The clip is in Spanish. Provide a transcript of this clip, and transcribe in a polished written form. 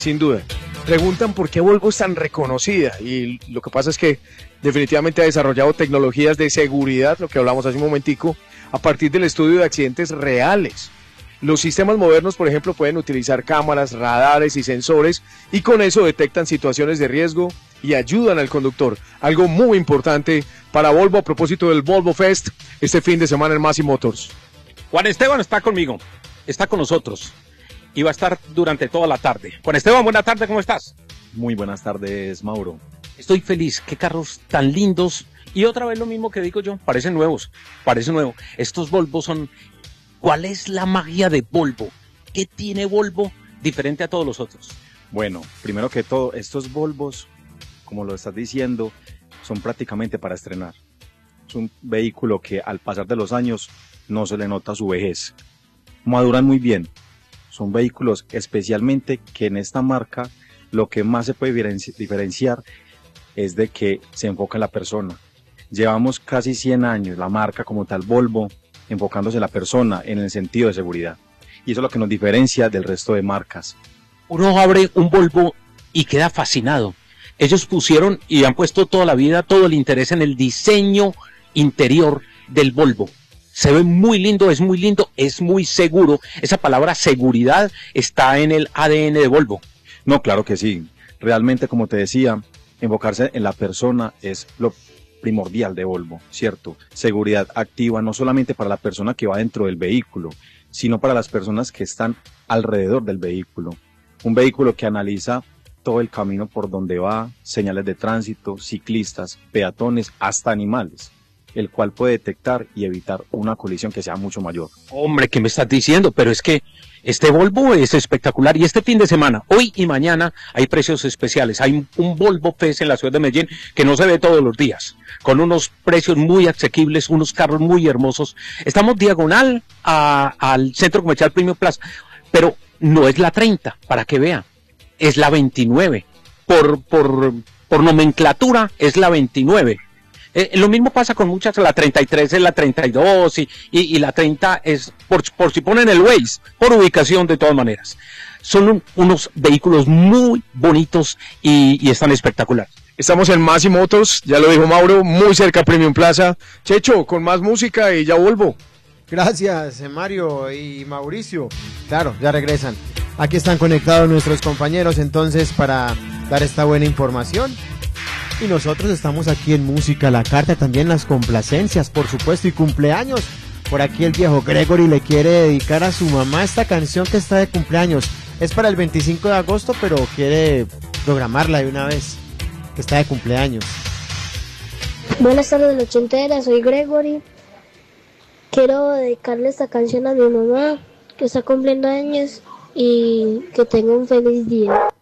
Sin duda. Preguntan por qué Volvo es tan reconocida y lo que pasa es que definitivamente ha desarrollado tecnologías de seguridad, lo que hablamos hace un momentico, a partir del estudio de accidentes reales. Los sistemas modernos, por ejemplo, pueden utilizar cámaras, radares y sensores y con eso detectan situaciones de riesgo y ayudan al conductor. Algo muy importante para Volvo a propósito del Volvo Fest este fin de semana en Massey Motors. Juan Esteban está conmigo, está con nosotros y va a estar durante toda la tarde. Juan Esteban, buena tarde, ¿cómo estás? Muy buenas tardes, Mauro. Estoy feliz, qué carros tan lindos. Y otra vez lo mismo que digo yo, parecen nuevos, parece nuevo. Estos Volvo son... ¿Cuál es la magia de Volvo? ¿Qué tiene Volvo diferente a todos los otros? Bueno, primero que todo, estos Volvos, como lo estás diciendo, son prácticamente para estrenar. Es un vehículo que al pasar de los años no se le nota su vejez. Maduran muy bien. Son vehículos especialmente que en esta marca lo que más se puede diferenciar es de que se enfoca en la persona. Llevamos casi 100 años, la marca como tal Volvo, enfocándose en la persona, en el sentido de seguridad. Y eso es lo que nos diferencia del resto de marcas. Uno abre un Volvo y queda fascinado. Ellos pusieron y han puesto toda la vida, todo el interés en el diseño interior del Volvo. Se ve muy lindo, es muy seguro. Esa palabra seguridad está en el ADN de Volvo. No, claro que sí. Realmente, como te decía, enfocarse en la persona es lo primordial de Volvo, ¿cierto? Seguridad activa no solamente para la persona que va dentro del vehículo, sino para las personas que están alrededor del vehículo. Un vehículo que analiza todo el camino por donde va, señales de tránsito, ciclistas, peatones, hasta animales, el cual puede detectar y evitar una colisión que sea mucho mayor. Hombre, ¿qué me estás diciendo? Pero es que este Volvo es espectacular y este fin de semana, hoy y mañana, hay precios especiales. Hay un Volvo Fest en la ciudad de Medellín que no se ve todos los días, con unos precios muy asequibles, unos carros muy hermosos. Estamos diagonal al Centro Comercial Premium Plaza, pero no es la 30, para que vean, es la 29. Por nomenclatura es la 29. Lo mismo pasa con muchas, la 33 es la 32 y la 30 es, por si ponen el Waze, por ubicación de todas maneras. Son unos vehículos muy bonitos y están espectaculares. Estamos en Massey Motors, ya lo dijo Mauro, muy cerca a Premium Plaza. Checho, con más música y ya Volvo. Gracias, Mario y Mauricio. Claro, ya regresan. Aquí están conectados nuestros compañeros entonces para dar esta buena información. Y nosotros estamos aquí en Música a la Carta, también las complacencias, por supuesto, y cumpleaños. Por aquí el viejo Gregory le quiere dedicar a su mamá esta canción que está de cumpleaños. Es para el 25 de agosto, pero quiere programarla de una vez, que está de cumpleaños. Buenas tardes, la ochentera, soy Gregory. Quiero dedicarle esta canción a mi mamá, que está cumpliendo años, y que tenga un feliz día.